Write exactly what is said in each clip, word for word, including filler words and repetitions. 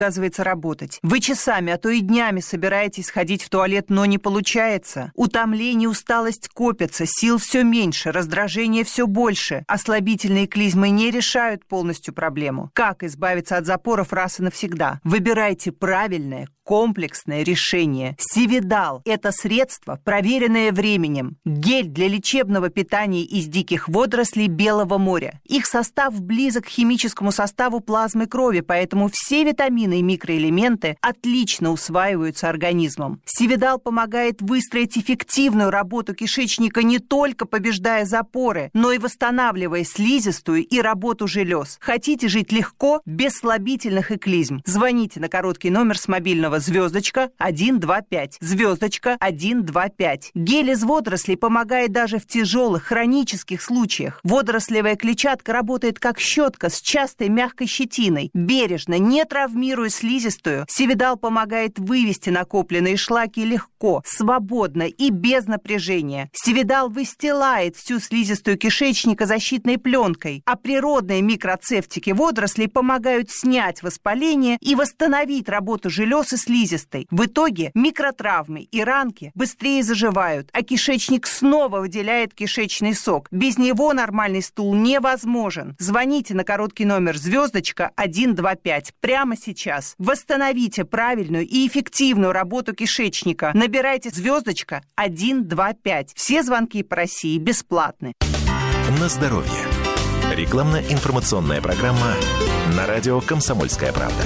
отказывается работать. Вы часами, а то и днями собираетесь сходить в туалет, но не получается. Утомление, усталость копятся, сил все меньше, раздражение все больше. Ослабительные клизмы не решают полностью проблему. Как избавиться от запоров раз и навсегда? Выбирайте правильное, комплексное решение. Сивидал – это средство, проверенное временем. Гель для лечебного питания из диких водорослей Белого моря. Их состав близок к химическому составу плазмы крови, поэтому все витамины и микроэлементы отлично усваиваются организмом. Сивидал помогает выстроить эффективную работу кишечника, не только побеждая запоры, но и восстанавливая слизистую и работу желез. Хотите жить легко, без слабительных и клизм? Звоните на короткий номер с мобильного звездочка один два пять. Звездочка один два пять. Гель из водорослей помогает даже в тяжелых хронических случаях. Водорослевая клетчатка работает как щетка с частой мягкой щетиной. Бережно, не травмируя слизистую, Сивидал помогает вывести накопленные шлаки легко, свободно и без напряжения. Сивидал выстилает всю слизистую кишечника защитной пленкой, а природные микроцефтики водорослей помогают снять воспаление и восстановить работу желез и слизистой. В итоге микротравмы и ранки быстрее заживают, а кишечник снова выделяет кишечный сок. Без него нормальный стул невозможен. Звоните на короткий номер звездочка один два пять прямо сейчас. Восстановите правильную и эффективную работу кишечника. Набирайте звездочка один два пять. Все звонки по России бесплатны. На здоровье. Рекламно-информационная программа на радио «Комсомольская правда».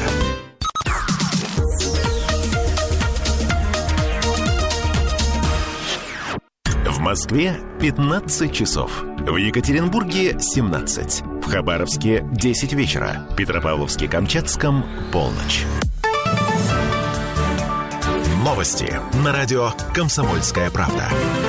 В Москве пятнадцать часов. В Екатеринбурге семнадцать. В Хабаровске десять вечера. В Петропавловске-Камчатском полночь. Новости на радио «Комсомольская правда».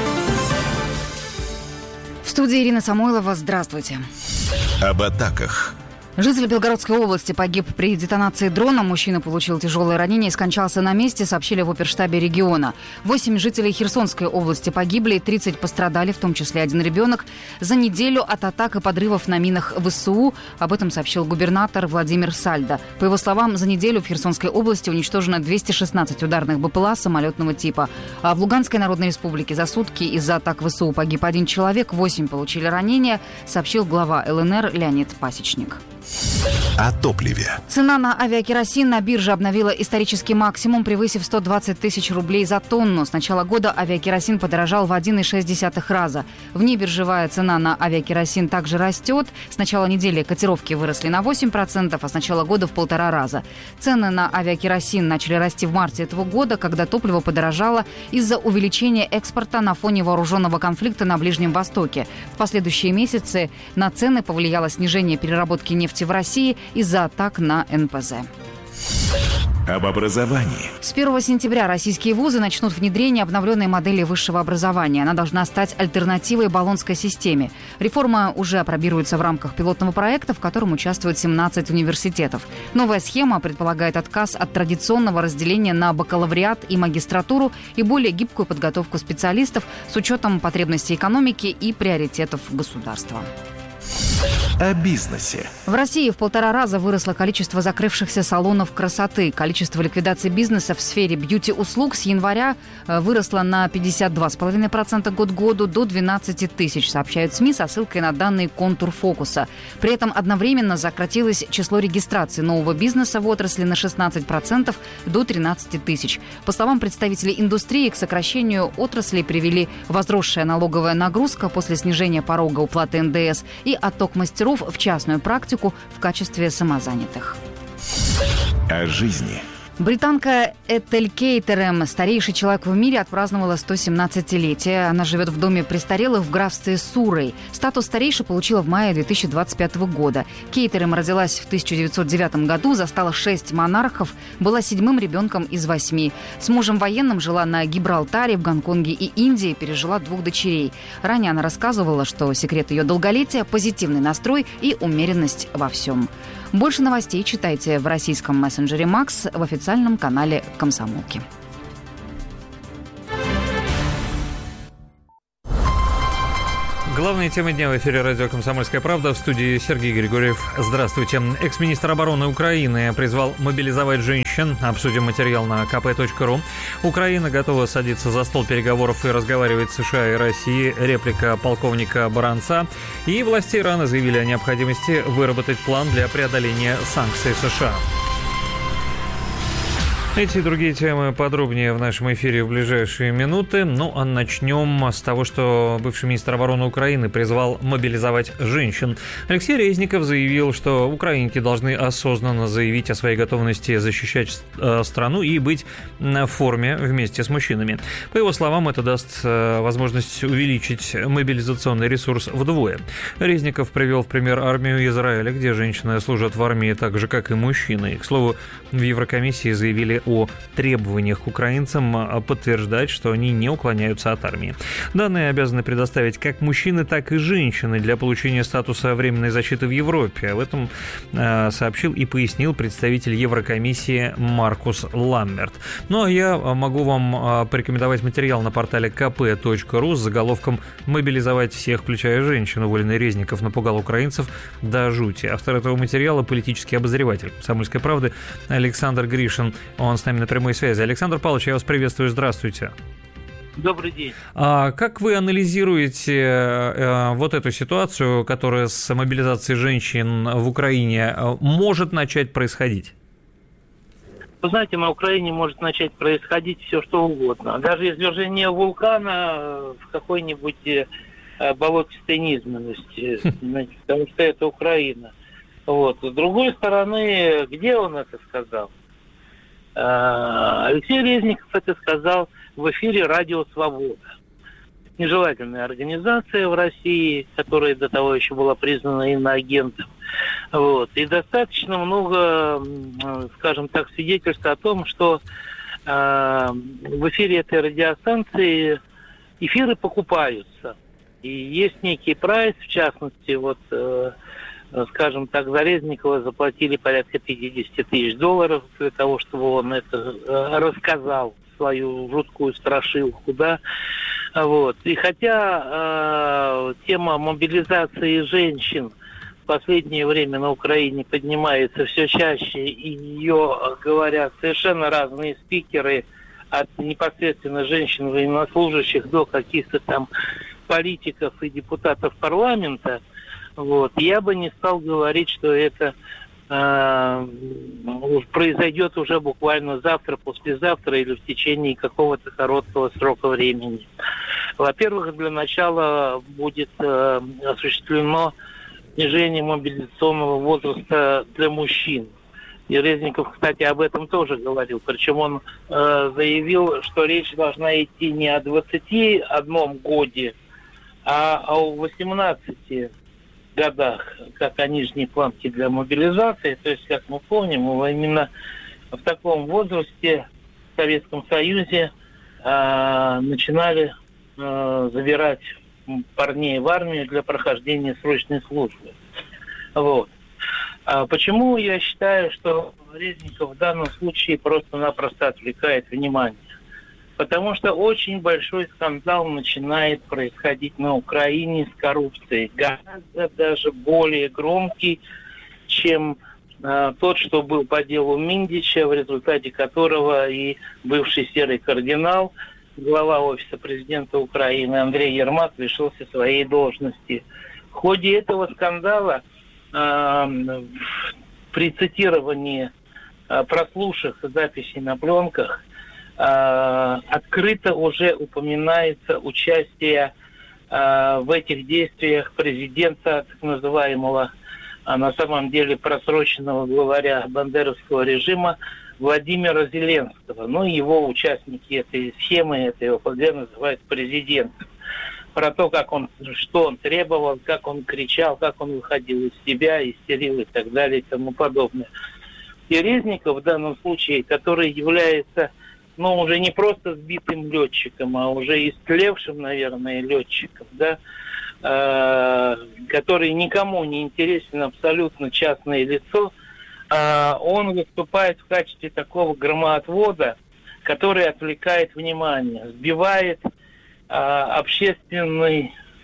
В студии Ирина Самойлова. Здравствуйте. Об атаках. Житель Белгородской области погиб при детонации дрона. Мужчина получил тяжелое ранение и скончался на месте, сообщили в оперштабе региона. Восемь жителей Херсонской области погибли, тридцать пострадали, в том числе один ребенок, за неделю от атак и подрывов на минах ВСУ. Об этом сообщил губернатор Владимир Сальдо. По его словам, за неделю в Херсонской области уничтожено двести шестнадцать ударных БПЛА самолетного типа. А в Луганской Народной Республике за сутки из-за атак ВСУ погиб один человек, восемь получили ранения, сообщил глава ЛНР Леонид Пасечник. О топливе. Цена на авиакеросин на бирже обновила исторический максимум, превысив сто двадцать тысяч рублей за тонну. С начала года авиакеросин подорожал в один и шесть десятых раза. Внебиржевая цена на авиакеросин также растет. С начала недели котировки выросли на восемь процентов, а с начала года в полтора раза. Цены на авиакеросин начали расти в марте этого года, когда топливо подорожало из-за увеличения экспорта на фоне вооруженного конфликта на Ближнем Востоке. В последующие месяцы на цены повлияло снижение переработки нефти в России из-за атак на эн пэ зэ. Об образовании. С первого сентября российские вузы начнут внедрение обновленной модели высшего образования. Она должна стать альтернативой болонской системе. Реформа уже апробируется в рамках пилотного проекта, в котором участвуют семнадцать университетов. Новая схема предполагает отказ от традиционного разделения на бакалавриат и магистратуру и более гибкую подготовку специалистов с учетом потребностей экономики и приоритетов государства. О бизнесе. В России в полтора раза выросло количество закрывшихся салонов красоты. Количество ликвидаций бизнеса в сфере бьюти-услуг с января выросло на пятьдесят два целых пять десятых процента год к году до двенадцати тысяч, сообщают СМИ со ссылкой на данные Контурфокуса. При этом одновременно сократилось число регистраций нового бизнеса в отрасли на шестнадцать процентов до тринадцати тысяч. По словам представителей индустрии, к сокращению отрасли привели возросшая налоговая нагрузка после снижения порога уплаты эн дэ эс и отток мастеров в частную практику в качестве самозанятых. О жизни. Британка Этель Кейтерем, старейший человек в мире, отпраздновала сто семнадцатилетие. Она живет в доме престарелых в графстве Суррей. Статус старейшей получила в мае две тысячи двадцать пятого года. Кейтерем родилась в тысяча девятьсот девятом году, застала шесть монархов, была седьмым ребенком из восьми. С мужем военным жила на Гибралтаре, в Гонконге и Индии, пережила двух дочерей. Ранее она рассказывала, что секрет ее долголетия – позитивный настрой и умеренность во всем. Больше новостей читайте в российском мессенджере «Макс», в официальном канале «Комсомолки». Главные темы дня в эфире радио «Комсомольская правда». В студии Сергей Григорьев. Здравствуйте. Экс-министр обороны Украины призвал мобилизовать женщин. Обсудим материал на ка пэ точка ру. Украина готова садиться за стол переговоров и разговаривать с США и Россией. Реплика полковника Баранца. И власти Ирана заявили о необходимости выработать план для преодоления санкций США. Эти и другие темы подробнее в нашем эфире в ближайшие минуты. Ну, а начнем с того, что бывший министр обороны Украины призвал мобилизовать женщин. Алексей Резников заявил, что украинки должны осознанно заявить о своей готовности защищать э, страну и быть в форме вместе с мужчинами. По его словам, это даст э, возможность увеличить мобилизационный ресурс вдвое. Резников привел в пример армию Израиля, где женщины служат в армии так же, как и мужчины. К слову, в Еврокомиссии заявили о требованиях к украинцам подтверждать, что они не уклоняются от армии. Данные обязаны предоставить как мужчины, так и женщины для получения статуса временной защиты в Европе. Об этом э, сообщил и пояснил представитель Еврокомиссии Маркус Ламберт. Ну а я могу вам э, порекомендовать материал на портале ка пэ точка ру с заголовком «Мобилизовать всех, включая женщин. Уволенный Резников напугал украинцев до жути». Автор этого материала — политический обозреватель «Комсомольской правды» Александр Гришин. Он с нами на прямой связи. Александр Павлович, я вас приветствую, здравствуйте. Добрый день. А как вы анализируете э, вот эту ситуацию, которая с мобилизацией женщин в Украине э, может начать происходить? Вы знаете, на Украине может начать происходить все, что угодно. Даже извержение вулкана в какой-нибудь э, болотистой низменности, потому что это Украина. Вот. С другой стороны, где он это сказал? Алексей Резников это сказал в эфире «Радио Свобода». Нежелательная организация в России, которая до того еще была признана иноагентом. Вот. И достаточно много, скажем так, свидетельств о том, что э, в эфире этой радиостанции эфиры покупаются. И есть некий прайс, в частности, вот... Э, скажем так, за Резникова заплатили порядка пятьдесят тысяч долларов для того, чтобы он это э, рассказал, свою жуткую страшилку, да, вот. И хотя э, тема мобилизации женщин в последнее время на Украине поднимается все чаще, и ее говорят совершенно разные спикеры, от непосредственно женщин военнослужащих до каких-то там политиков и депутатов парламента, вот. Я бы не стал говорить, что это э, произойдет уже буквально завтра, послезавтра или в течение какого-то короткого срока времени. Во-первых, для начала будет э, осуществлено снижение мобилизационного возраста для мужчин. И Резников, кстати, об этом тоже говорил. Причем он э, заявил, что речь должна идти не о двадцати одном годе, а о восемнадцати годах, как о нижней планке для мобилизации. То есть, как мы помним, именно в таком возрасте в Советском Союзе э, начинали э, забирать парней в армию для прохождения срочной службы. Вот. А почему я считаю, что Резников в данном случае просто-напросто отвлекает внимание? Потому что очень большой скандал начинает происходить на Украине с коррупцией. Гораздо даже более громкий, чем э, тот, что был по делу Миндича, в результате которого и бывший серый кардинал, глава Офиса президента Украины Андрей Ермак, лишился своей должности. В ходе этого скандала э, при цитировании э, прослушанных записей на пленках Uh, открыто уже упоминается участие uh, в этих действиях президента, так называемого, а на самом деле просроченного главаря бандеровского режима Владимира Зеленского. Ну, его участники этой схемы, этой о пэ гэ называют президентом. Про то, как он, что он требовал, как он кричал, как он выходил из себя, истерил и так далее и тому подобное. И Резников в данном случае, который является ну, уже не просто сбитым летчиком, а уже истлевшим, наверное, летчиком, да, э, который никому не интересен, абсолютно частное лицо, э, он выступает в качестве такого громоотвода, который отвлекает внимание, сбивает э, общественный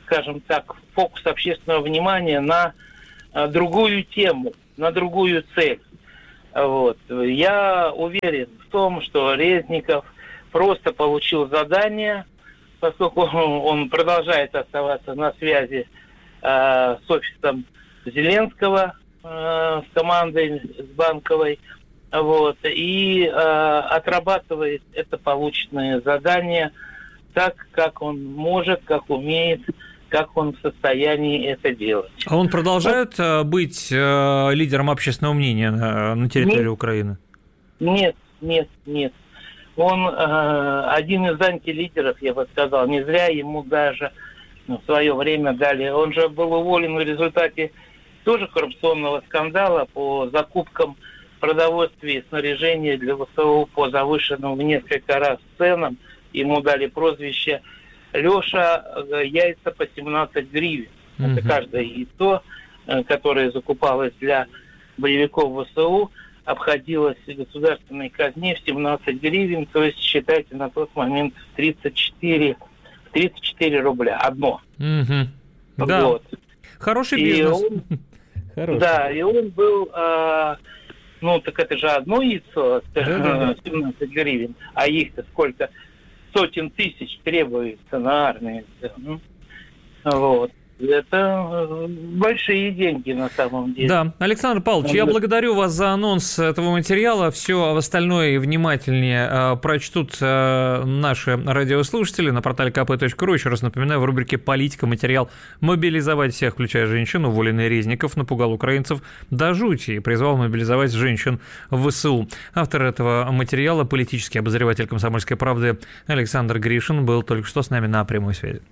скажем так, фокус общественного внимания на другую тему, на другую цель. Вот. Я уверен в том, что Резников просто получил задание, поскольку он продолжает оставаться на связи э, с офисом Зеленского, э, с командой, с Банковой, вот, и э, отрабатывает это полученное задание так, как он может, как умеет, как он в состоянии это делать. А он продолжает ну, быть э, лидером общественного мнения на, на территории нет, Украины? Нет, нет, нет. Он э, один из антилидеров, я бы сказал. Не зря ему даже ну, в свое время дали. Он же был уволен в результате тоже коррупционного скандала по закупкам продовольствия и снаряжения для ВСУ по завышенным в несколько раз ценам. Ему дали прозвище Леша яйца по семнадцать гривен. Mm-hmm. Это каждое яйцо, которое закупалось для боевиков ВСУ, обходилось в государственной казне в семнадцать гривен, то есть, считайте, на тот момент тридцать четыре, тридцать четыре рубля. Одно. Mm-hmm. Да. Вот. Хороший и бизнес. Он, Хороший. Да, и он был, а, ну, так это же одно яйцо, семнадцать гривен, а их-то сколько? Сотен тысяч требуется на армию. Вот. Это большие деньги на самом деле. Да, Александр Павлович, я благодарю вас за анонс этого материала. Все остальное внимательнее э, прочтут э, наши радиослушатели на портале ка пэ точка ру. Еще раз напоминаю, в рубрике «Политика» материал «Мобилизовать всех, включая женщин». Уволенный Резников напугал украинцев до жути и призвал мобилизовать женщин в ВСУ. Автор этого материала, политический обозреватель «Комсомольской правды» Александр Гришин, был только что с нами на прямой связи.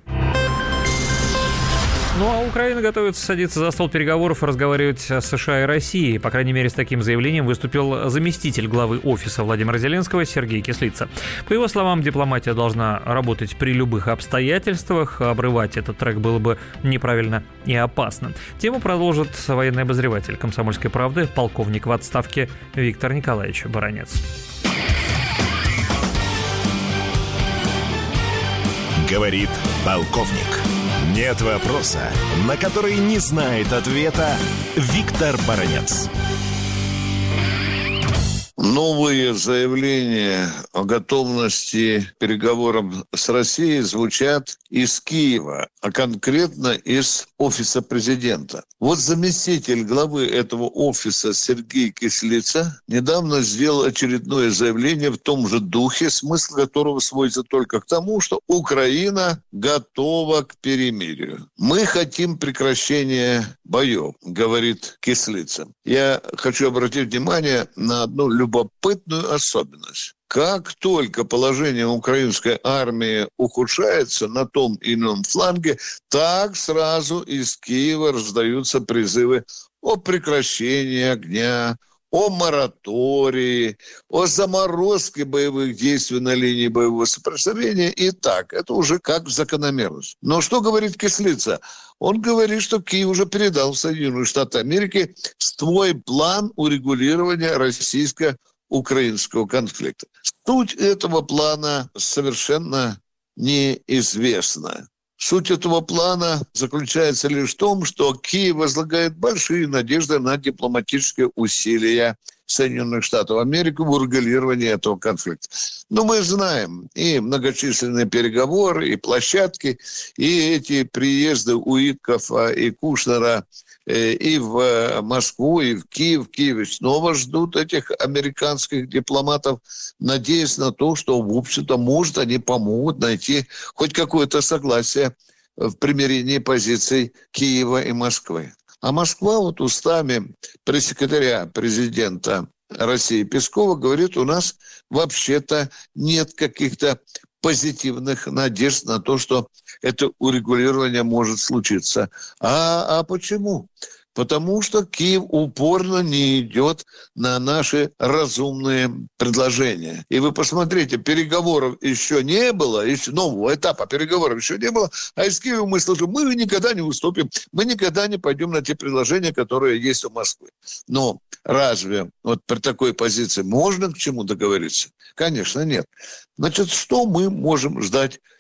Ну а Украина готовится садиться за стол переговоров и разговаривать с США и Россией. По крайней мере, с таким заявлением выступил заместитель главы офиса Владимира Зеленского Сергей Кислица. По его словам, дипломатия должна работать при любых обстоятельствах. Обрывать этот трек было бы неправильно и опасно. Тему продолжит военный обозреватель «Комсомольской правды», полковник в отставке Виктор Николаевич Баранец. Говорит полковник. Нет вопроса, на который не знает ответа Виктор Баранец. Новые заявления о готовности к переговорам с Россией звучат из Киева, а конкретно из офиса президента. Вот заместитель главы этого офиса Сергей Кислица недавно сделал очередное заявление в том же духе, смысл которого сводится только к тому, что Украина готова к перемирию. Мы хотим прекращения боев, говорит Кислица. Я хочу обратить внимание на одну любопытную особенность. Как только положение украинской армии ухудшается на том или ином фланге, так сразу из Киева раздаются призывы о прекращении огня, о моратории, о заморозке боевых действий на линии боевого соприкосновения. И так, это уже как закономерность. Но что говорит Кислица? Он говорит, что Киев уже передал в Соединенные Штаты Америки свой план урегулирования российско-украинского конфликта. Суть этого плана совершенно неизвестна. Суть этого плана заключается лишь в том, что Киев возлагает большие надежды на дипломатические усилия Соединенных Штатов Америки в урегулировании этого конфликта. Но мы знаем и многочисленные переговоры, и площадки, и эти приезды Уиткофа и Кушнера и в Москву, и в Киев. В Киеве снова ждут этих американских дипломатов, надеясь на то, что, в общем-то, может, они помогут найти хоть какое-то согласие в примирении позиций Киева и Москвы. А Москва вот устами пресс-секретаря президента России Пескова говорит, у нас вообще-то нет каких-то позитивных надежд на то, что это урегулирование может случиться. А, а почему? Потому что Киев упорно не идет на наши разумные предложения. И вы посмотрите, переговоров еще не было, еще нового этапа переговоров еще не было, а из Киева мы слышим, мы никогда не уступим, мы никогда не пойдем на те предложения, которые есть у Москвы. Но разве вот при такой позиции можно к чему договориться? Конечно, нет. Значит, что мы можем ждать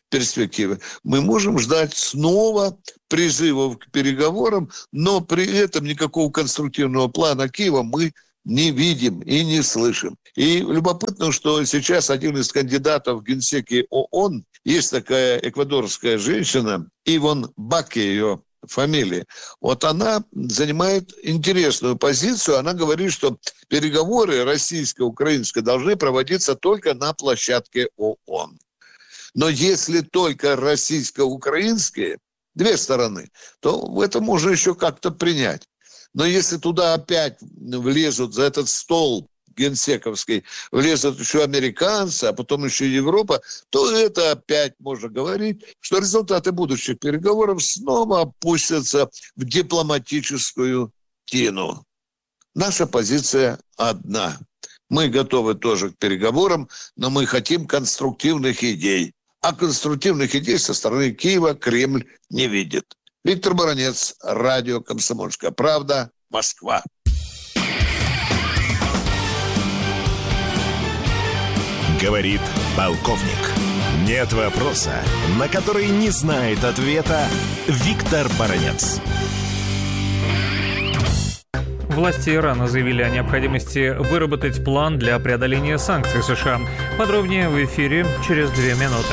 перспективы. Мы можем ждать снова призывов к переговорам, но при этом никакого конструктивного плана Киева мы не видим и не слышим. И любопытно, что сейчас один из кандидатов в генсеки ООН, есть такая эквадорская женщина, Ивон Баке ее фамилия. Вот она занимает интересную позицию. Она говорит, что переговоры российско-украинские должны проводиться только на площадке ООН. Но если только российско-украинские, две стороны, то это можно еще как-то принять. Но если туда опять влезут за этот стол генсековский, влезут еще американцы, а потом еще Европа, то это опять можно говорить, что результаты будущих переговоров снова опустятся в дипломатическую тину. Наша позиция одна. Мы готовы тоже к переговорам, но мы хотим конструктивных идей. А конструктивных идей со стороны Киева Кремль не видит. Виктор Баранец, радио «Комсомольская правда», Москва. Говорит полковник. Нет вопроса, на который не знает ответа Виктор Баранец. Власти Ирана заявили о необходимости выработать план для преодоления санкций США. Подробнее в эфире через две минуты.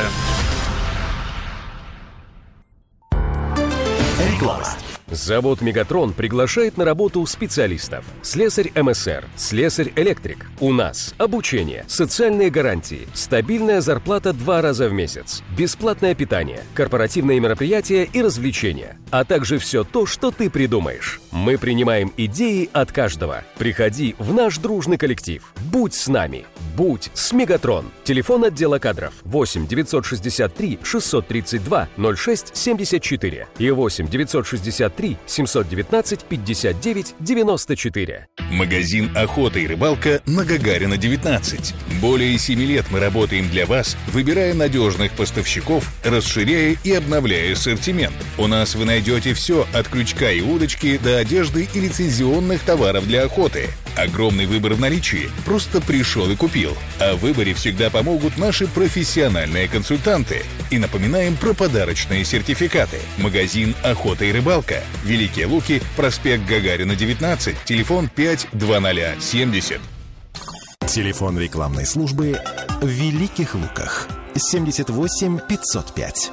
Реклама. Завод «Мегатрон» приглашает на работу специалистов. Слесарь эм эс эр, слесарь-электрик. У нас обучение, социальные гарантии, стабильная зарплата два раза в месяц, бесплатное питание, корпоративные мероприятия и развлечения, а также все то, что ты придумаешь. Мы принимаем идеи от каждого. Приходи в наш дружный коллектив. Будь с нами. Будь с «Мегатрон». Телефон отдела кадров восемь девятьсот шестьдесят три шестьсот тридцать два ноль шесть семьдесят четыре и восемь девятьсот шестьдесят три семьсот девятнадцать пятьдесят девять девяносто четыре. Магазин «Охота и рыбалка» на Гагарина, девятнадцать. Более семи лет мы работаем для вас, выбирая надежных поставщиков, расширяя и обновляя ассортимент. У нас вы найдете все от крючка и удочки до одежды и лицензионных товаров для охоты. Огромный выбор в наличии. Просто пришел и купил. А в выборе всегда помогут наши профессиональные консультанты. И напоминаем про подарочные сертификаты. Магазин «Охота и рыбалка». Великие Луки, проспект Гагарина, девятнадцать, телефон пять двадцать семьдесят. Телефон рекламной службы в Великих Луках. семьдесят восемь пятьсот пять.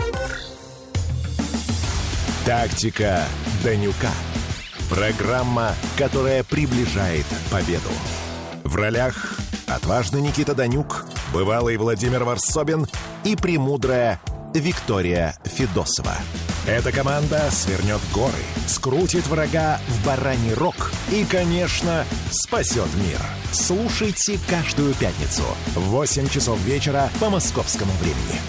Тактика Данюка. Программа, которая приближает победу. В ролях отважный Никита Данюк, бывалый Владимир Варсобин и премудрая Виктория Федосова. Эта команда свернет горы, скрутит врага в бараний рог и, конечно, спасет мир. Слушайте каждую пятницу в восемь часов вечера по московскому времени.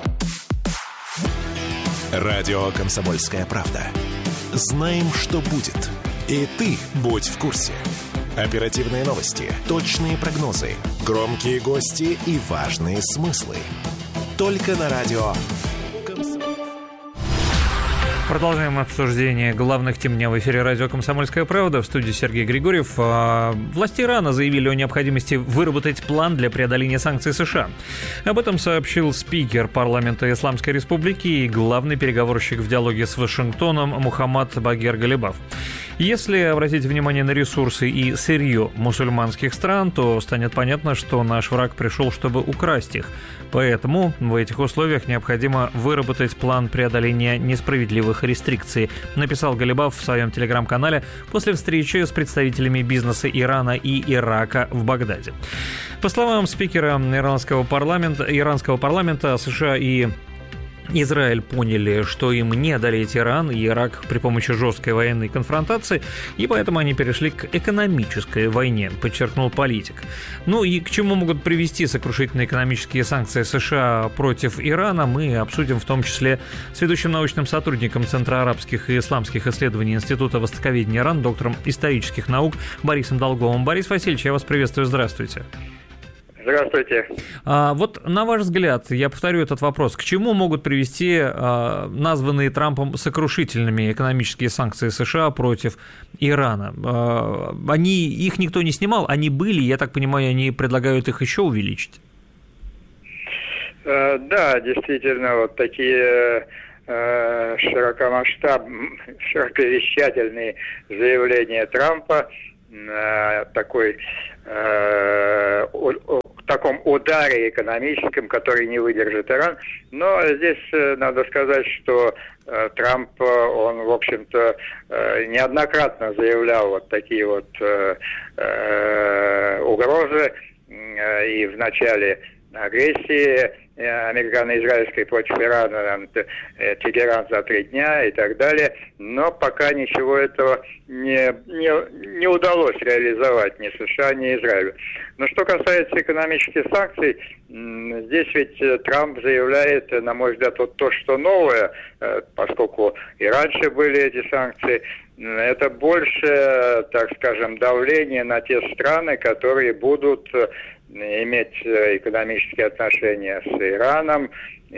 Радио «Комсомольская правда». Знаем, что будет. И ты будь в курсе. Оперативные новости, точные прогнозы, громкие гости и важные смыслы. Только на радио. Продолжаем обсуждение главных тем дня в эфире радио «Комсомольская правда». В студии Сергей Григорьев. Власти Ирана заявили о необходимости выработать план для преодоления санкций США. Об этом сообщил спикер парламента Исламской Республики и главный переговорщик в диалоге с Вашингтоном Мухаммад Багер Галибаф. Если обратить внимание на ресурсы и сырье мусульманских стран, то станет понятно, что наш враг пришел, чтобы украсть их. Поэтому в этих условиях необходимо выработать план преодоления несправедливых рестрикций, написал Галибаф в своем телеграм-канале после встречи с представителями бизнеса Ирана и Ирака в Багдаде. По словам спикера иранского парламента, иранского парламента, США и Израиль поняли, что им не одолеть Иран и Ирак при помощи жесткой военной конфронтации, и поэтому они перешли к экономической войне, подчеркнул политик. Ну и к чему могут привести сокрушительные экономические санкции США против Ирана, мы обсудим в том числе с ведущим научным сотрудником Центра арабских и исламских исследований Института востоковедения Иран, доктором исторических наук Борисом Долговым. Борис Васильевич, я вас приветствую, здравствуйте. Здравствуйте. А, вот на ваш взгляд, я повторю этот вопрос, к чему могут привести а, названные Трампом сокрушительными экономические санкции США против Ирана? А, они, их никто не снимал, они были, я так понимаю, они предлагают их еще увеличить? Да, действительно, вот такие широкомасштабные, широковещательные заявления Трампа, такой в таком ударе экономическом, который не выдержит Иран. Но здесь надо сказать, что Трамп, он, в общем-то, неоднократно заявлял вот такие вот угрозы и в начале агрессии американо-израильской против Ирана, там, Тегеран за три дня и так далее, но пока ничего этого не, не, не удалось реализовать ни США, ни Израилю. Но что касается экономических санкций, здесь ведь Трамп заявляет, на мой взгляд, вот то, что новое, поскольку и раньше были эти санкции, это больше, так скажем, давление на те страны, которые будут иметь экономические отношения с Ираном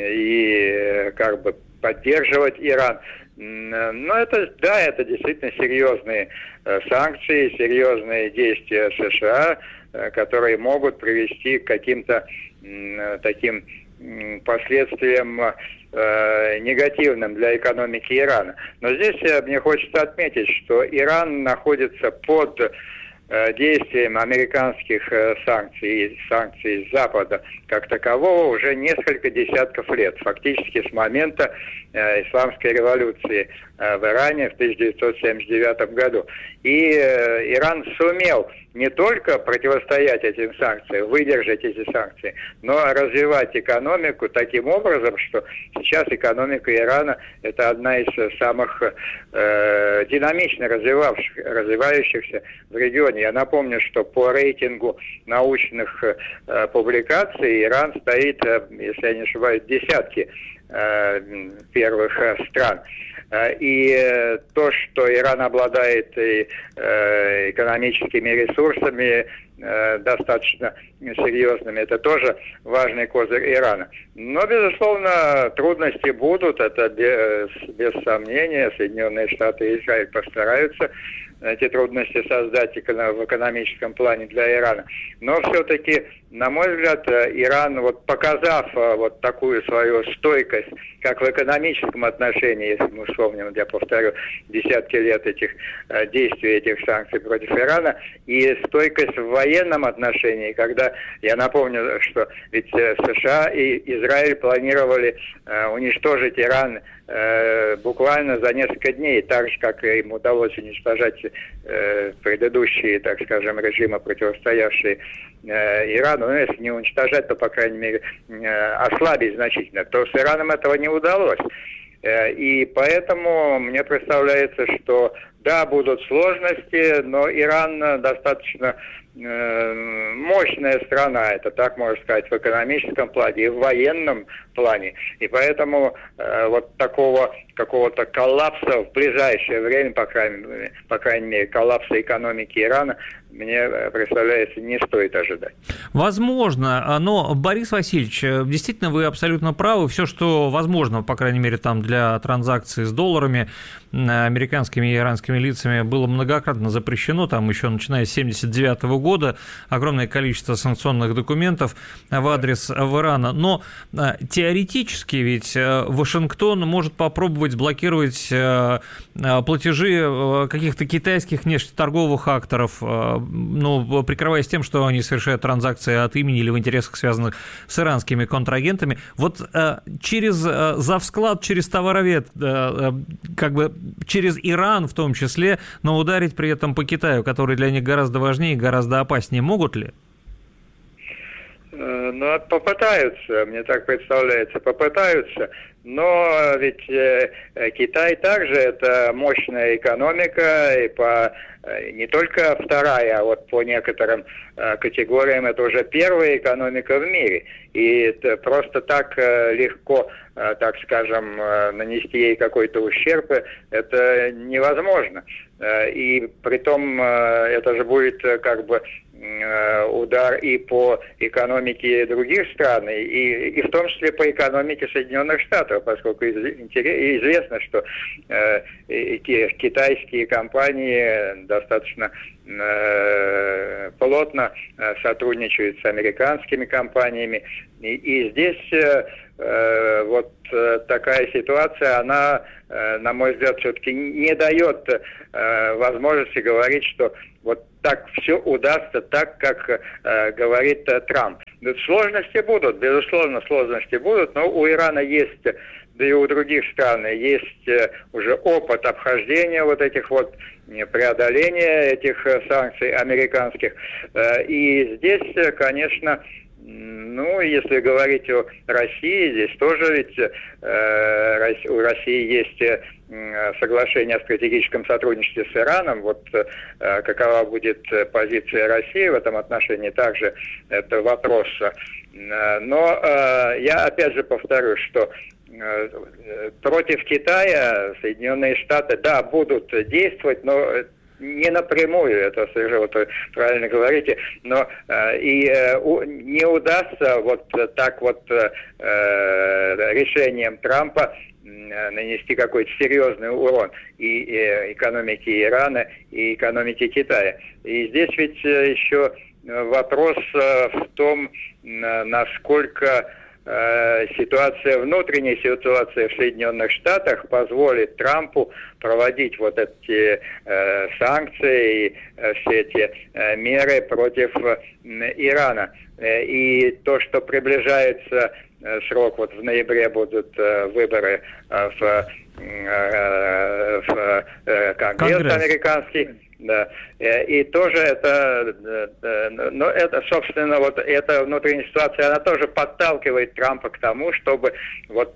и как бы поддерживать Иран. Но это, да, это действительно серьезные санкции, серьезные действия США, которые могут привести к каким-то таким последствиям негативным для экономики Ирана. Но здесь мне хочется отметить, что Иран находится под действием американских санкций, санкций Запада как такового уже несколько десятков лет, фактически с момента э, исламской революции э, в Иране в тысяча девятьсот семьдесят девятом году. И э, Иран сумел не только противостоять этим санкциям, выдержать эти санкции, но развивать экономику таким образом, что сейчас экономика Ирана – это одна из самых э, динамично развивавших, развивающихся в регионе. Я напомню, что по рейтингу научных э, публикаций Иран стоит, э, если я не ошибаюсь, в десятке э, первых э, стран. И то, что Иран обладает и, э, экономическими ресурсами э, достаточно серьезными, это тоже важный козырь Ирана. Но, безусловно, трудности будут, это без, без сомнения. Соединенные Штаты и Израиль постараются эти трудности создать в экономическом плане для Ирана. Но все-таки, на мой взгляд, Иран, вот показав вот такую свою стойкость, как в экономическом отношении, если мы вспомним, я повторю, десятки лет этих действий, этих санкций против Ирана, и стойкость в военном отношении, когда, я напомню, что ведь США и Израиль планировали уничтожить Иран буквально за несколько дней, так же, как им удалось уничтожать э, предыдущие, так скажем, режимы, противостоявшие э, Ирану, ну, если не уничтожать, то, по крайней мере, э, ослабить значительно, то с Ираном этого не удалось. Э, и поэтому мне представляется, что да, будут сложности, но Иран достаточно э, мощная страна, это так можно сказать, в экономическом плане и в военном плане. И поэтому э, вот такого какого-то коллапса в ближайшее время, по крайней мере, по крайней мере, коллапса экономики Ирана, мне представляется, не стоит ожидать. Возможно, но, Борис Васильевич, действительно, вы абсолютно правы. Все, что возможно, по крайней мере, там для транзакций с долларами, американскими и иранскими лицами, было многократно запрещено, там еще начиная с семьдесят девятого года, огромное количество санкционных документов в адрес Ирана. Но теоретически ведь Вашингтон может попробовать блокировать платежи каких-то китайских внешнеторговых акторов, ну, прикрываясь тем, что они совершают транзакции от имени или в интересах, связанных с иранскими контрагентами. Вот через завсклад, через товаровед, как бы через Иран в том числе, но ударить при этом по Китаю, который для них гораздо важнее и гораздо опаснее, могут ли? Ну, попытаются, мне так представляется, попытаются, но ведь э, Китай также это мощная экономика, и по не только вторая, а вот по некоторым э, категориям это уже первая экономика в мире, и это просто так э, легко, э, так скажем, э, нанести ей какой-то ущерб, это невозможно. Э, и притом э, это же будет э, как бы удар и по экономике других стран, и, и в том числе по экономике Соединенных Штатов, поскольку известно, что э, китайские компании достаточно э, плотно сотрудничают с американскими компаниями. И, и здесь э, вот такая ситуация, она, э, на мой взгляд, все-таки не дает э, возможности говорить, что вот так все удастся, так, как э, говорит э, Трамп. Сложности будут, безусловно, сложности будут, но у Ирана есть, да и у других стран есть э, уже опыт обхождения вот этих вот, преодоления этих э, санкций американских. Э, и здесь, э, конечно, ну, если говорить о России, здесь тоже ведь э, у России есть э, соглашение о стратегическом сотрудничестве с Ираном. Вот э, какова будет позиция России в этом отношении, также это вопрос. Но э, я опять же повторю, что э, против Китая Соединенные Штаты, да, будут действовать, но не напрямую, это совершенно вот, правильно говорите, но э, и э, у, не удастся вот так вот э, решением Трампа э, нанести какой-то серьезный урон и, и экономике Ирана, и экономике Китая. И здесь ведь э, еще вопрос э, в том, э, насколько ситуация, внутренняя ситуация в Соединенных Штатах позволит Трампу проводить вот эти э, санкции и э, все эти э, меры против э, Ирана. Э, и то, что приближается э, срок, вот в ноябре будут э, выборы э, в, э, в э, Конгресс, Конгресс американский. Да, и тоже это, ну, это, собственно, вот эта внутренняя ситуация, она тоже подталкивает Трампа к тому, чтобы вот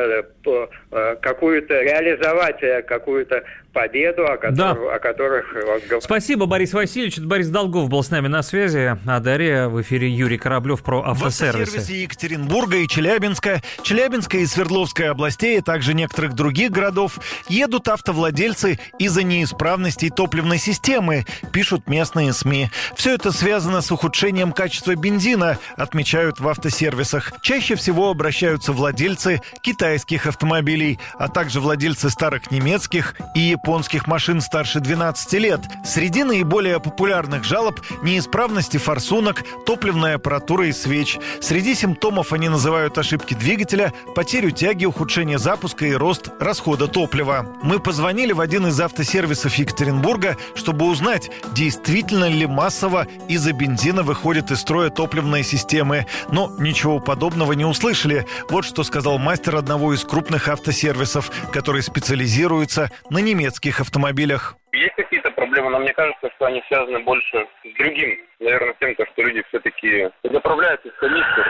какую-то реализовать какую-то победу, о, которых, да. о которых... Вот... Спасибо, Борис Васильевич. Это Борис Долгов был с нами на связи. А Дарья, в эфире Юрий Кораблев про автосервисы. В автосервисе Екатеринбурга и Челябинска, Челябинской и Свердловской областей, а также некоторых других городов едут автовладельцы из-за неисправностей топливной системы, пишут местные СМИ. Все это связано с ухудшением качества бензина, отмечают в автосервисах. Чаще всего обращаются владельцы китайских автомобилей, а также владельцы старых немецких и японских машин старше двенадцати лет. Среди наиболее популярных жалоб – неисправности форсунок, топливная аппаратура и свеч. Среди симптомов они называют ошибки двигателя, потерю тяги, ухудшение запуска и рост расхода топлива. Мы позвонили в один из автосервисов Екатеринбурга, чтобы узнать, действительно ли массово из-за бензина выходят из строя топливные системы. Но ничего подобного не услышали. Вот что сказал мастер одного из крупных автосервисов, который специализируется на немецких автомобилях. Есть какие-то проблемы, но мне кажется, что они связаны больше с другим. Наверное, с тем, что люди все-таки заправляются в комиссию,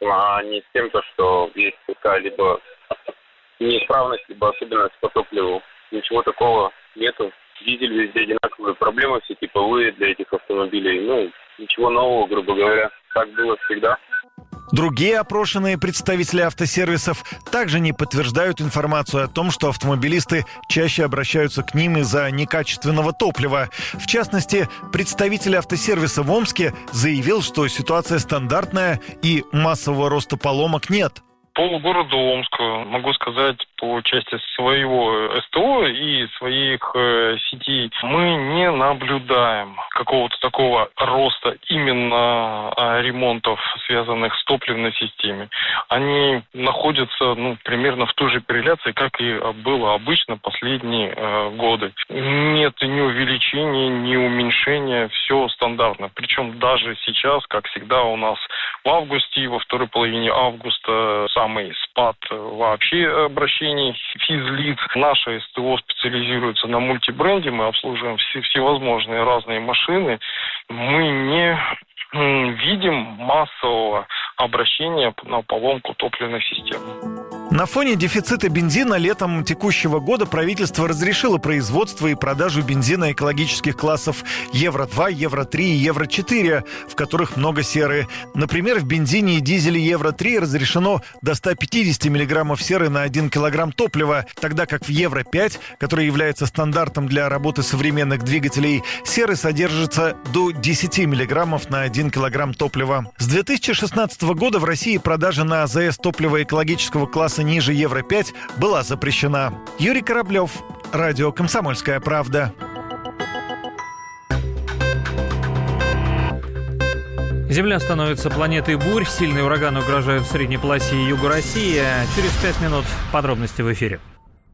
а не с тем, что есть какая-либо неисправность, либо особенность по топливу. Ничего такого нету. Дизель везде одинаковые, проблемы все типовые для этих автомобилей. Ну, ничего нового, грубо говоря. Так было всегда. Другие опрошенные представители автосервисов также не подтверждают информацию о том, что автомобилисты чаще обращаются к ним из-за некачественного топлива. В частности, представитель автосервиса в Омске заявил, что ситуация стандартная и массового роста поломок нет. По городу Омска могу сказать по части своего СТО и своих э, сетей, мы не наблюдаем какого-то такого роста именно э, ремонтов, связанных с топливной системой. Они находятся ну, примерно в той же корреляции, как и было обычно последние э, годы. Нет ни увеличения, ни уменьшения, все стандартно. Причем даже сейчас, как всегда у нас в августе и во второй половине августа самый спад вообще обращений физлиц. Наше СТО специализируется на мультибренде, мы обслуживаем все, всевозможные разные машины. Мы не видим массового обращения на поломку топливной системы. На фоне дефицита бензина летом текущего года правительство разрешило производство и продажу бензина экологических классов евро два, евро три и евро четыре, в которых много серы. Например, в бензине и дизеле евро три разрешено до ста пятидесяти миллиграммов серы на один килограмм топлива, тогда как в евро пять, который является стандартом для работы современных двигателей, серы содержится до десяти миллиграммов на один килограмм топлива. С две тысячи шестнадцатого года в России продажа на АЗС топлива экологического класса ниже евро пять была запрещена. Юрий Кораблев, радио «Комсомольская правда». Земля становится планетой бурь. Сильные ураганы угрожают в средней полосе и югу России. Через пять минут подробности в эфире.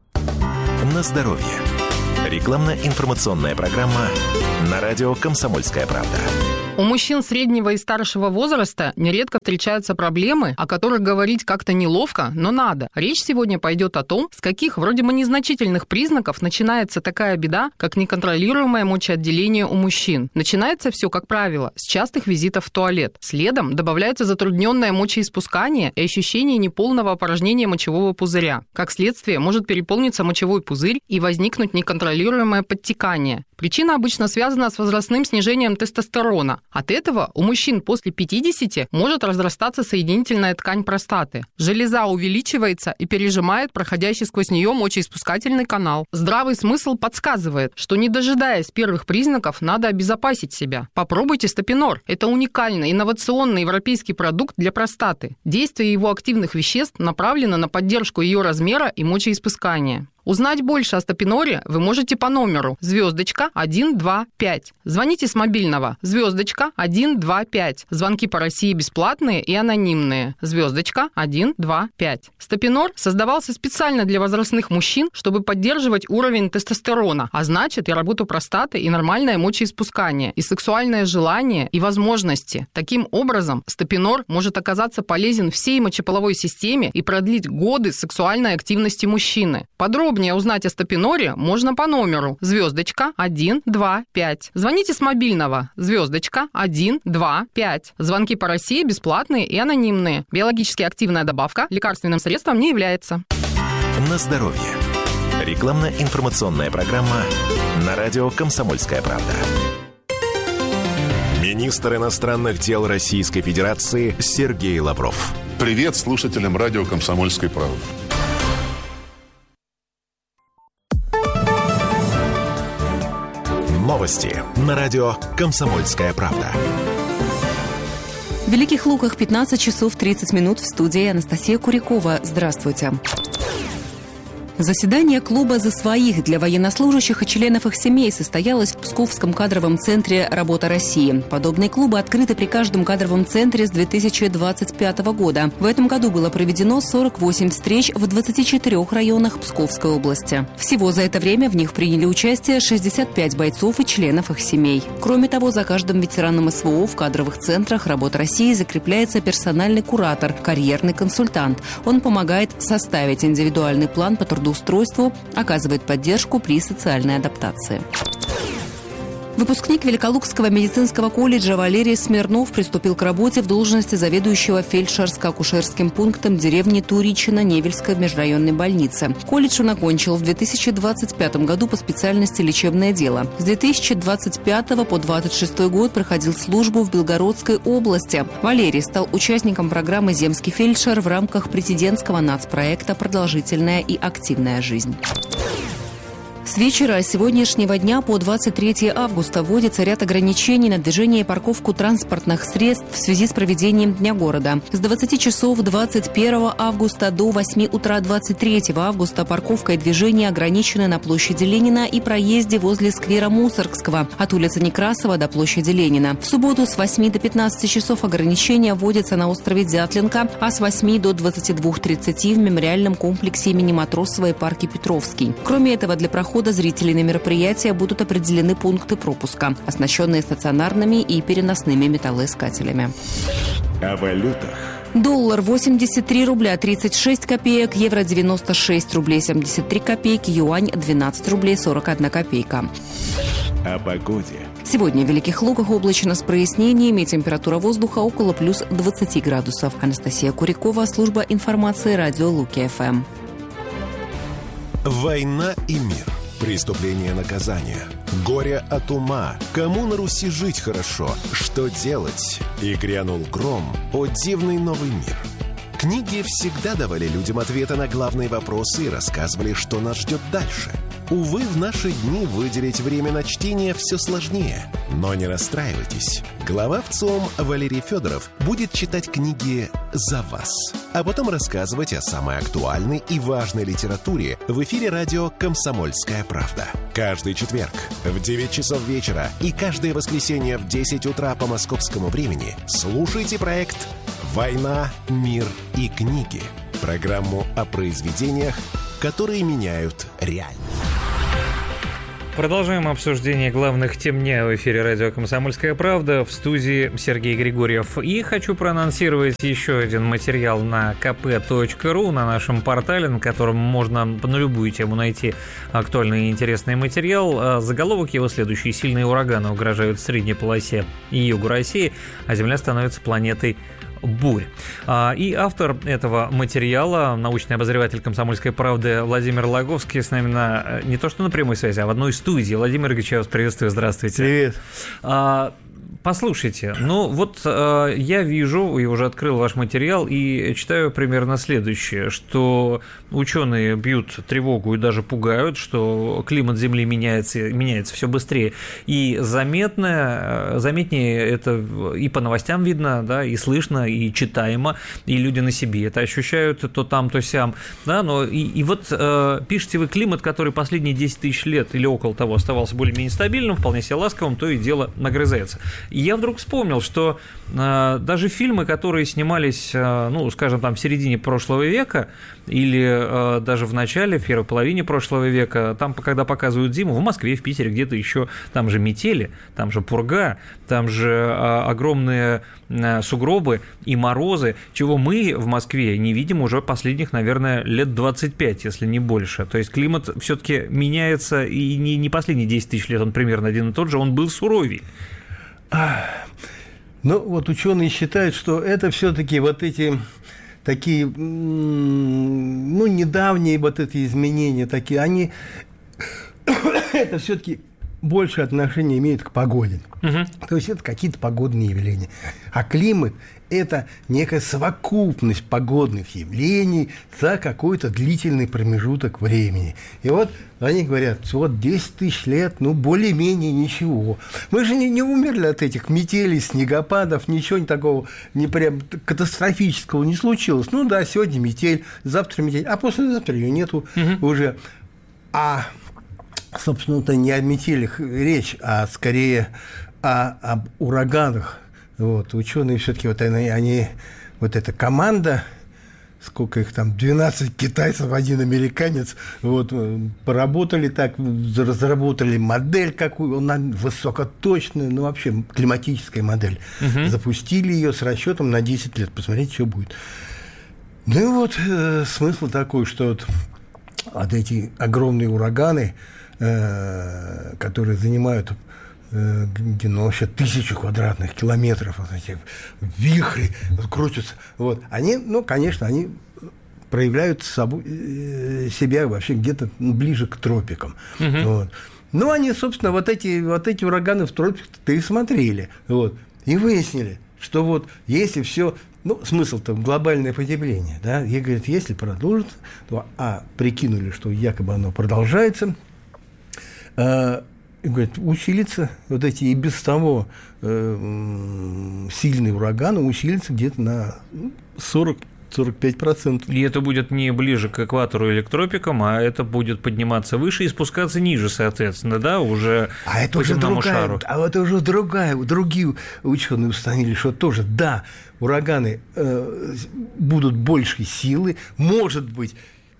На здоровье. Рекламно-информационная программа на радио «Комсомольская правда». У мужчин среднего и старшего возраста нередко встречаются проблемы, о которых говорить как-то неловко, но надо. Речь сегодня пойдет о том, с каких вроде бы незначительных признаков начинается такая беда, как неконтролируемое мочеотделение у мужчин. Начинается все, как правило, с частых визитов в туалет. Следом добавляется затрудненное мочеиспускание и ощущение неполного опорожнения мочевого пузыря. Как следствие, может переполниться мочевой пузырь и возникнуть неконтролируемое подтекание. Причина обычно связана с возрастным снижением тестостерона. От этого у мужчин после пятидесяти может разрастаться соединительная ткань простаты. Железа увеличивается и пережимает проходящий сквозь нее мочеиспускательный канал. Здравый смысл подсказывает, что не дожидаясь первых признаков, надо обезопасить себя. Попробуйте Стопинор. Это уникальный инновационный европейский продукт для простаты. Действие его активных веществ направлено на поддержку ее размера и мочеиспускания. Узнать больше о Стопиноре вы можете по номеру звездочка один два пять. Звоните с мобильного звездочка один два пять. Звонки по России бесплатные и анонимные. Звездочка один два пять. Стопинор создавался специально для возрастных мужчин, чтобы поддерживать уровень тестостерона, а значит и работу простаты, и нормальное мочеиспускание, и сексуальное желание, и возможности. Таким образом, Стопинор может оказаться полезен всей мочеполовой системе и продлить годы сексуальной активности мужчины. Подробнее узнать о Стопиноре можно по номеру звездочка один два пять. Звоните с мобильного звездочка один два пять. Звонки по России бесплатные и анонимные. Биологически активная добавка лекарственным средством не является. На здоровье. Рекламно-информационная программа на радио «Комсомольская правда». Министр иностранных дел Российской Федерации Сергей Лавров. Привет слушателям радио «Комсомольской правды». Новости на радио «Комсомольская правда». В Великих Луках пятнадцать часов тридцать минут, в студии Анастасия Курякова. Здравствуйте. Заседание клуба «За своих» для военнослужащих и членов их семей состоялось в Псковском кадровом центре «Работа России». Подобные клубы открыты при каждом кадровом центре с две тысячи двадцать пятого года. В этом году было проведено сорок восемь встреч в двадцати четырёх районах Псковской области. Всего за это время в них приняли участие шестьдесят пять бойцов и членов их семей. Кроме того, за каждым ветераном СВО в кадровых центрах «Работа России» закрепляется персональный куратор, карьерный консультант. Он помогает составить индивидуальный план по трудоустройству, устройству, оказывает поддержку при социальной адаптации. Выпускник Великолукского медицинского колледжа Валерий Смирнов приступил к работе в должности заведующего фельдшерско-акушерским пунктом деревни Туричино Невельской межрайонной больницы. Колледж он окончил в две тысячи двадцать пятом году по специальности лечебное дело. С две тысячи двадцать пятого по двадцать шестой год проходил службу в Белгородской области. Валерий стал участником программы «Земский фельдшер» в рамках президентского нацпроекта «Продолжительная и активная жизнь». С вечера сегодняшнего дня по двадцать третье августа вводится ряд ограничений на движение и парковку транспортных средств в связи с проведением Дня города. С двадцати часов двадцать первого августа до восьми утра двадцать третьего августа парковка и движение ограничены на площади Ленина и проезде возле сквера Мусоргского от улицы Некрасова до площади Ленина. В субботу с восьми до пятнадцати часов ограничения вводятся на острове Дятленка, а с восьми до двадцати двух тридцати в мемориальном комплексе имени Матросова и парке Петровский. Кроме этого, для прохода зрителей на мероприятия будут определены пункты пропуска, оснащенные стационарными и переносными металлоискателями. О валютах. Доллар восемьдесят три рубля тридцать шесть копеек, евро девяносто шесть рублей семьдесят три копейки, юань двенадцать рублей сорок одна копейка. О погоде. Сегодня в Великих Луках облачно с прояснениями, температура воздуха около плюс двадцати градусов. Анастасия Курякова, служба информации радио Луки-ФМ. Война и мир. Преступление, наказание. Горе от ума. Кому на Руси жить хорошо? Что делать? И грянул гром. О, дивный новый мир. Книги всегда давали людям ответы на главные вопросы и рассказывали, что нас ждет дальше. Увы, в наши дни выделить время на чтение все сложнее. Но не расстраивайтесь. Глава ВЦИОМ Валерий Федоров будет читать книги за вас, а потом рассказывать о самой актуальной и важной литературе в эфире радио «Комсомольская правда». Каждый четверг в девять часов вечера и каждое воскресенье в десять утра по московскому времени слушайте проект «Война, мир и книги». Программу о произведениях, которые меняют реальность. Продолжаем обсуждение главных тем дня в эфире радио «Комсомольская правда», в студии Сергей Григорьев. И хочу проанонсировать еще один материал на ка пэ точка ру, на нашем портале, на котором можно на любую тему найти актуальный и интересный материал. Заголовок его следующий: «Сильные ураганы угрожают средней полосе и югу России, а Земля становится планетой бурь». И автор этого материала, научный обозреватель «Комсомольской правды» Владимир Логовский с нами на, не то что на прямой связи, а в одной студии. Владимир Игоревич, я вас приветствую, здравствуйте. Привет. Послушайте, ну вот э, я вижу, и уже открыл ваш материал, и читаю примерно следующее, что ученые бьют тревогу и даже пугают, что климат Земли меняется, меняется все быстрее. И заметно, заметнее это и по новостям видно, да, и слышно, и читаемо, и люди на себе это ощущают то там, то сям. Да, но и, и вот э, пишете вы: климат, который последние десять тысяч лет или около того оставался более-менее стабильным, вполне себе ласковым, то и дело нагрызается. И я вдруг вспомнил, что э, даже фильмы, которые снимались, э, ну, скажем, там в середине прошлого века или э, даже в начале, в первой половине прошлого века, там, когда показывают зиму, в Москве, в Питере, где-то еще, там же метели, там же пурга, там же э, огромные э, сугробы и морозы, чего мы в Москве не видим уже последних, наверное, лет двадцать пять, если не больше. То есть климат все-таки меняется, и не, не последние десять тысяч лет он примерно один и тот же, он был суровей. Ну, вот ученые считают, что это все-таки вот эти такие, ну, недавние вот эти изменения такие, они, это все-таки больше отношения имеют к погоде. Угу. То есть это какие-то погодные явления. А климат – это некая совокупность погодных явлений за какой-то длительный промежуток времени. И вот они говорят, вот десять тысяч лет, ну, более-менее ничего. Мы же не, не умерли от этих метелей, снегопадов, ничего такого не прям катастрофического не случилось. Ну да, сегодня метель, завтра метель, а послезавтра ее нету угу. уже. А, собственно-то, не о метелях речь, а скорее о, об ураганах. Вот, ученые все-таки, вот они, они, вот эта команда, сколько их там, двенадцать китайцев, один американец, вот, поработали так, разработали модель какую, она высокоточная, ну, вообще климатическая модель. Угу. Запустили ее с расчетом на десять лет, посмотреть, что будет. Ну, и вот э, смысл такой, что вот, вот эти огромные ураганы, э, которые занимают где, ну, вообще тысячу квадратных километров, вот эти вихри вот, крутятся, вот, они, ну, конечно, они проявляют собой, себя вообще где-то ближе к тропикам. Uh-huh. Вот. Ну, они, собственно, вот эти, вот эти ураганы в тропиках-то и смотрели, вот, и выяснили, что вот если все, ну, смысл-то глобальное потепление, да, и говорят, если продолжится, то, а, прикинули, что якобы оно продолжается, э, и говорят, усилится, вот эти и без того э, сильные ураганы усилятся где-то на сорок-сорок пять процентов. И это будет не ближе к экватору или к тропикам, а это будет подниматься выше и спускаться ниже, соответственно, да, уже а это по уже земному другая, шару. А это уже другая, другие ученые установили, что тоже, да, ураганы э, будут большей силы, может быть,